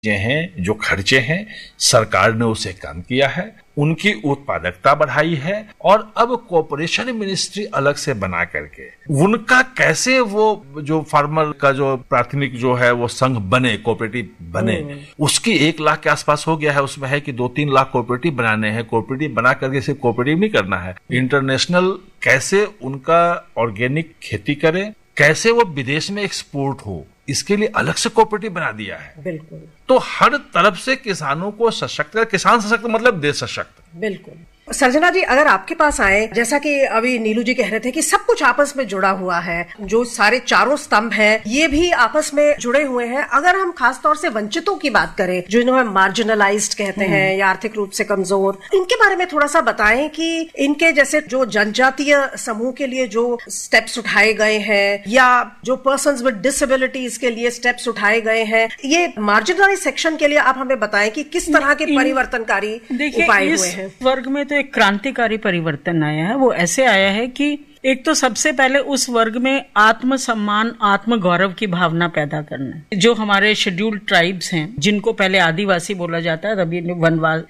हैं, जो खर्चे हैं, सरकार ने उसे कम किया है, उनकी उत्पादकता बढ़ाई है और अब कोऑपरेशन मिनिस्ट्री अलग से बना करके उनका कैसे वो जो फार्मर का जो प्राथमिक जो है वो संघ बने, कोऑपरेटिव बने, उसकी 1 लाख के आसपास हो गया है। उसमें है कि 2-3 लाख कोऑपरेटिव बनाने हैं। कोऑपरेटिव बना करके सिर्फ कोऑपरेटिव नहीं करना है, इंटरनेशनल कैसे उनका ऑर्गेनिक खेती करे, कैसे वो विदेश में एक्सपोर्ट हो, इसके लिए अलग से कोऑपरेटिव बना दिया है। बिल्कुल। तो हर तरफ से किसानों को सशक्त, किसान सशक्त मतलब देश सशक्त। बिल्कुल। सर्जना जी, अगर आपके पास आए, जैसा कि अभी नीलू जी कह रहे थे कि सब कुछ आपस में जुड़ा हुआ है, जो सारे चारों स्तंभ हैं ये भी आपस में जुड़े हुए हैं। अगर हम खास तौर से वंचितों की बात करें, जो इन्हें मार्जिनलाइज्ड कहते हैं या आर्थिक रूप से कमजोर, इनके बारे में थोड़ा सा बताएं कि इनके जैसे जो जनजातीय समूह के लिए जो स्टेप्स उठाए गए हैं या जो पर्सन्स विद डिसेबिलिटीज के लिए स्टेप्स उठाए गए हैं, ये मार्जिनलाइज सेक्शन के लिए आप हमें बताएं कि किस तरह के परिवर्तनकारी उपाय हुए हैं। वर्ग में तो एक क्रांतिकारी परिवर्तन आया है। वो ऐसे आया है कि एक तो सबसे पहले उस वर्ग में आत्म सम्मान, आत्म गौरव की भावना पैदा करना है। जो हमारे शेड्यूल्ड ट्राइब्स हैं, जिनको पहले आदिवासी बोला जाता है, अभी वनवास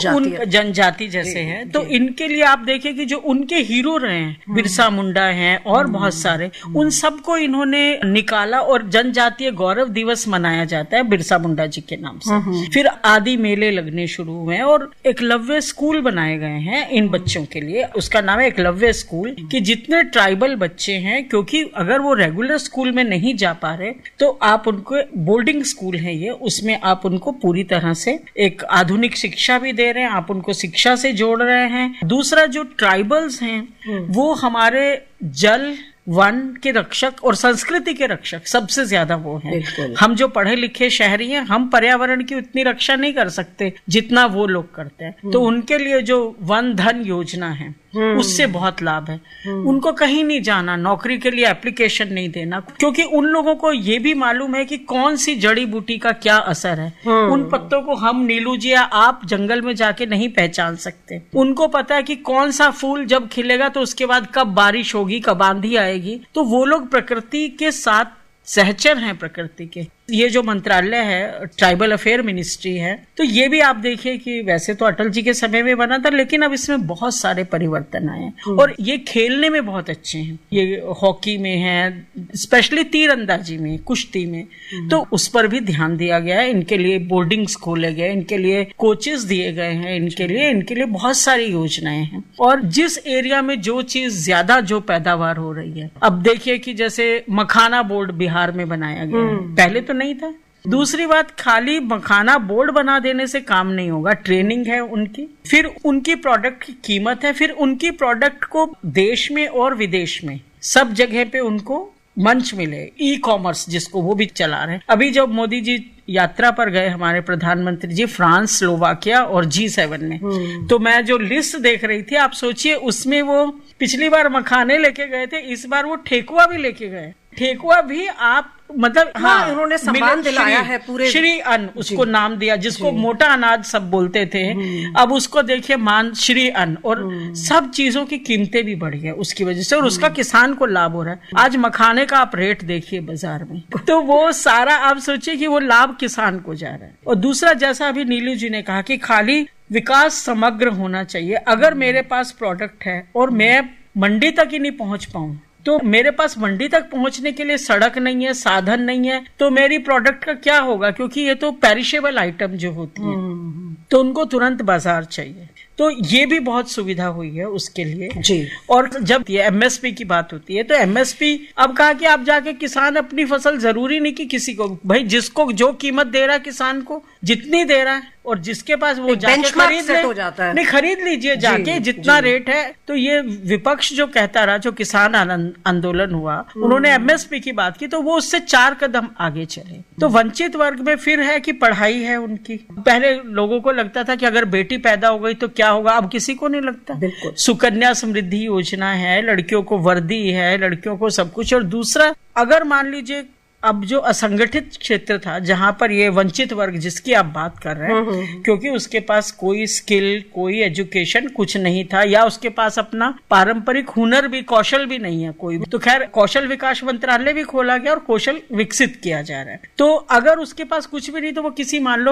जनजाति जैसे हैं, तो इनके लिए आप देखिए कि जो उनके हीरो रहे हैं, बिरसा मुंडा हैं और बहुत सारे, उन सबको इन्होंने निकाला और जनजातीय गौरव दिवस मनाया जाता है बिरसा मुंडा जी के नाम से। फिर आदि मेले लगने शुरू हुए और एकलव्य स्कूल बनाए गए हैं इन बच्चों के लिए। उसका नाम है एकलव्य स्कूल, कि जितने ट्राइबल बच्चे हैं, क्योंकि अगर वो रेगुलर स्कूल में नहीं जा पा रहे तो आप उनको, बोर्डिंग स्कूल है ये, उसमें आप उनको पूरी तरह से एक आधुनिक शिक्षा भी दे रहे हैं, आप उनको शिक्षा से जोड़ रहे हैं। दूसरा, जो ट्राइबल्स हैं वो हमारे जल, वन के रक्षक और संस्कृति के रक्षक सबसे ज्यादा वो हैं। हम जो पढ़े लिखे शहरी हैं, हम पर्यावरण की उतनी रक्षा नहीं कर सकते जितना वो लोग करते हैं। तो उनके लिए जो वन धन योजना है उससे बहुत लाभ है। उनको कहीं नहीं जाना, नौकरी के लिए एप्लीकेशन नहीं देना, क्योंकि उन लोगों को ये भी मालूम है कि कौन सी जड़ी बूटी का क्या असर है। उन पत्तों को हम, नीलू जी या आप, जंगल में जाके नहीं पहचान सकते। उनको पता है कि कौन सा फूल जब खिलेगा तो उसके बाद कब बारिश होगी, कब आंधी आएगी। तो वो लोग प्रकृति के साथ सहचर हैं, प्रकृति के। ये जो मंत्रालय है, ट्राइबल अफेयर मिनिस्ट्री है, तो ये भी आप देखिए कि वैसे तो अटल जी के समय में बना था, लेकिन अब इसमें बहुत सारे परिवर्तन आए और ये खेलने में बहुत अच्छे हैं। ये हॉकी में है, स्पेशली तीरंदाजी में, कुश्ती में, तो उस पर भी ध्यान दिया गया है। इनके लिए बोर्डिंग्स खोले गए, इनके लिए कोचेस दिए गए हैं, इनके लिए बहुत सारी योजनाएं हैं। और जिस एरिया में जो चीज ज्यादा जो पैदावार हो रही है, अब देखिए कि जैसे मखाना बोर्ड बिहार में बनाया गया है, पहले तो नहीं था। दूसरी बात, खाली मखाना बोर्ड बना देने से काम नहीं होगा, ट्रेनिंग है उनकी, फिर उनकी प्रोडक्ट की कीमत है, फिर उनकी प्रोडक्ट को देश में और विदेश में सब जगह पे उनको मंच मिले। ई कॉमर्स जिसको, वो भी चला रहे हैं। अभी जब मोदी जी यात्रा पर गए, हमारे प्रधानमंत्री जी, फ्रांस, स्लोवाकिया और G7 में, तो मैं जो लिस्ट देख रही थी, आप सोचिए उसमें वो पिछली बार मखाने लेके गए थे, इस बार वो ठेकुआ भी लेके गए। ठेकुआ भी आप मतलब उन्होंने सम्मान दिलाया है पूरे, श्री अन्न उसको नाम दिया, जिसको मोटा अनाज सब बोलते थे, अब उसको देखिए मान श्री अन्न। और सब चीजों की कीमतें भी बढ़ी है उसकी वजह से, और उसका किसान को लाभ हो रहा है। आज मखाने का आप रेट देखिए बाजार में, तो वो सारा आप सोचिए कि वो लाभ किसान को जा रहा है। और दूसरा, जैसा अभी नीलू जी ने कहा कि खाली विकास समग्र होना चाहिए। अगर मेरे पास प्रोडक्ट है और मैं मंडी तक ही नहीं पहुंच पाऊं, तो मेरे पास मंडी तक पहुंचने के लिए सड़क नहीं है, साधन नहीं है, तो मेरी प्रोडक्ट का क्या होगा? क्योंकि ये तो पेरिशेबल आइटम जो होती है, तो उनको तुरंत बाजार चाहिए। तो ये भी बहुत सुविधा हुई है उसके लिए जी। और जब ये एमएसपी की बात होती है, तो एमएसपी, अब कहा कि आप जाके किसान अपनी फसल, जरूरी नहीं कि किसी को, भाई जिसको जो कीमत दे रहा है किसान को, जितनी दे रहा है, और जिसके पास वो जाके खरीद ले, नहीं खरीद लीजिए जाके जितना रेट है। तो ये विपक्ष जो कहता रहा, जो किसान आंदोलन हुआ, उन्होंने एमएसपी की बात की, तो वो उससे 4 कदम आगे चले। तो वंचित वर्ग में फिर है कि पढ़ाई है उनकी। पहले लोगों को लगता था कि अगर बेटी पैदा हो गई तो क्या होगा, अब किसी को नहीं लगता। सुकन्या समृद्धि योजना है, लड़कियों को वर्दी है, लड़कियों को सब कुछ। और दूसरा, अगर मान लीजिए अब जो असंगठित क्षेत्र था, जहां पर ये वंचित वर्ग जिसकी आप बात कर रहे हैं, क्योंकि उसके पास कोई स्किल, कोई एजुकेशन कुछ नहीं था, या उसके पास अपना पारंपरिक हुनर भी, कौशल भी नहीं है कोई भी, तो खैर कौशल विकास मंत्रालय भी खोला गया और कौशल विकसित किया जा रहा है। तो अगर उसके पास कुछ भी नहीं, तो वो किसी, मान लो